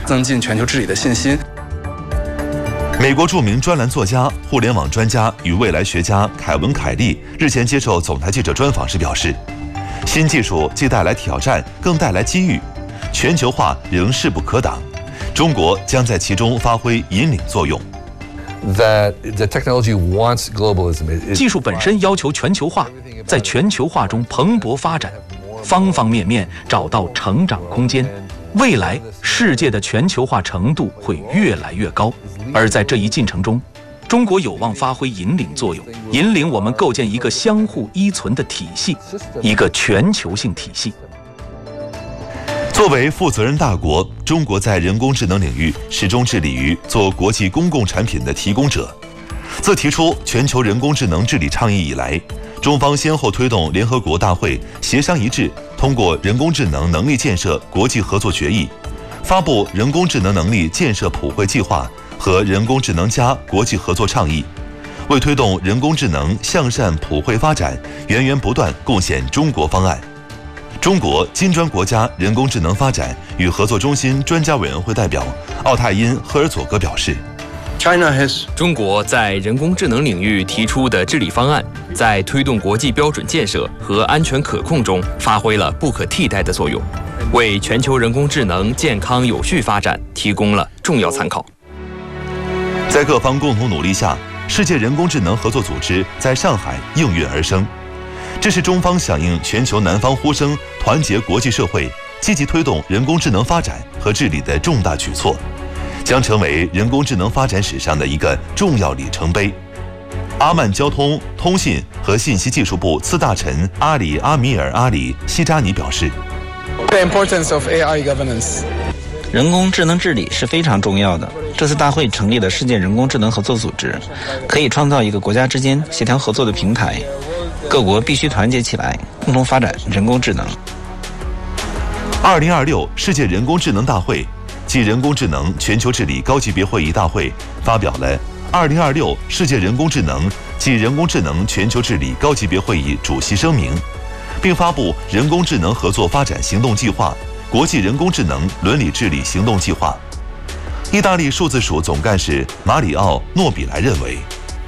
增进全球治理的信心。 美国著名专栏作家、互联网专家与未来学家凯文·凯利日前接受总台记者专访时表示，新技术既带来挑战，更带来机遇，全球化仍势不可挡，中国将在其中发挥引领作用。 技术本身要求全球化，在全球化中蓬勃发展，方方面面找到成长空间。未来世界的全球化程度会越来越高，而在这一进程中，中国有望发挥引领作用，引领我们构建一个相互依存的体系，一个全球性体系。 作为负责任大国，中国在人工智能领域始终致力于做国际公共产品的提供者。自提出全球人工智能治理倡议以来，中方先后推动联合国大会协商一致通过人工智能能力建设国际合作决议，发布人工智能能力建设普惠计划和人工智能+国际合作倡议，为推动人工智能向善普惠发展源源不断贡献中国方案。中国金砖国家人工智能发展与合作中心专家委员会代表奥泰因·赫尔佐格表示， 中国在人工智能领域提出的治理方案，在推动国际标准建设和安全可控中发挥了不可替代的作用，为全球人工智能健康有序发展提供了重要参考。 在各方共同努力下，世界人工智能合作组织在上海应运而生。这是中方响应全球南方呼声，团结国际社会，积极推动人工智能发展和治理的重大举措，将成为人工智能发展史上的一个重要里程碑。阿曼交通、通信和信息技术部次大臣阿里·阿米尔·阿里·西扎尼表示 The importance of AI governance. 人工智能治理是非常重要的。这次大会成立了世界人工智能合作组织，可以创造一个国家之间协调合作的平台。各国必须团结起来，共同发展人工智能。 2026世界人工智能大会暨人工智能全球治理高级别会议大会发表了2026世界人工智能暨人工智能全球治理高级别会议主席声明，并发布人工智能合作发展行动计划、国际人工智能伦理治理行动计划。意大利数字署总干事马里奥·诺比莱认为，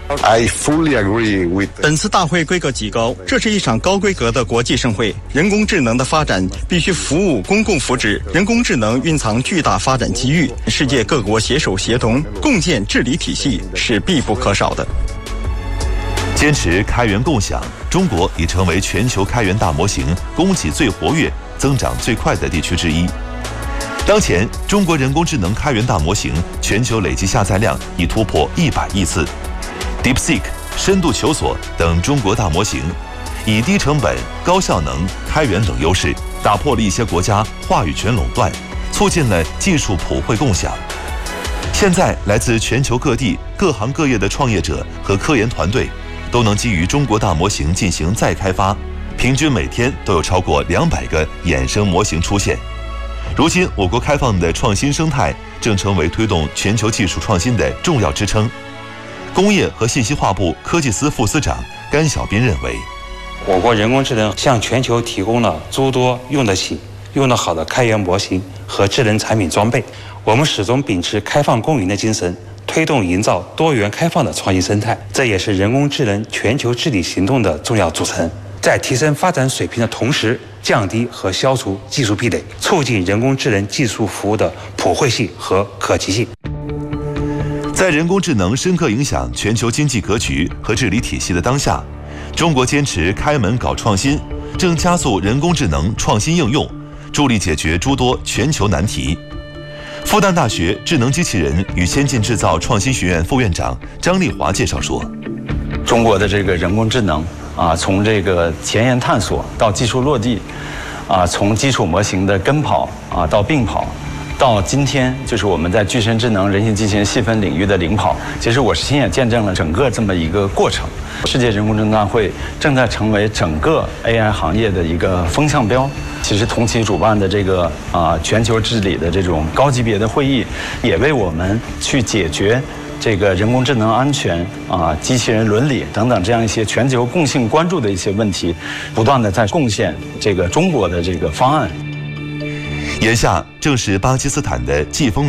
本次大会规格极高，这是一场高规格的国际盛会。人工智能的发展必须服务公共福祉，人工智能蕴藏巨大发展机遇，世界各国携手协同，共建治理体系是必不可少的。 坚持开源共享，中国已成为全球开源大模型供给最活跃、增长最快的地区之一。当前，中国人工智能开源大模型全球累计下载量已突破100亿次。DeepSeek、深度求索等中国大模型，以低成本、高效能、开源等优势，打破了一些国家话语权垄断，促进了技术普惠共享。现在，来自全球各地各行各业的创业者和科研团队，都能基于中国大模型进行再开发，平均每天都有超过200个衍生模型出现。如今，我国开放的创新生态正成为推动全球技术创新的重要支撑。工业和信息化部科技司副司长甘小斌认为， 我国人工智能向全球提供了诸多用得起、用得好的开源模型和智能产品装备。我们始终秉持开放共赢的精神，推动营造多元开放的创新生态，这也是人工智能全球治理行动的重要组成。在提升发展水平的同时，降低和消除技术壁垒，促进人工智能技术服务的普惠性和可及性。 在人工智能深刻影响全球经济格局和治理体系的当下，中国坚持开门搞创新，正加速人工智能创新应用，助力解决诸多全球难题。复旦大学智能机器人与先进制造创新学院副院长张丽华介绍说， 中国的这个人工智能从这个前沿探索到技术落地，从基础模型的跟跑到并跑，到今天就是我们在具身智能、人形机器人细分领域的领跑。其实我是亲眼见证了整个这么一个过程。世界人工智能大会正在成为整个 AI 行业的一个风向标。其实同期主办的这个全球治理的这种高级别的会议，也为我们去解决这个人工智能安全机器人伦理等等这样一些全球共性关注的一些问题，不断的在贡献这个中国的这个方案。 眼下正是巴基斯坦的季风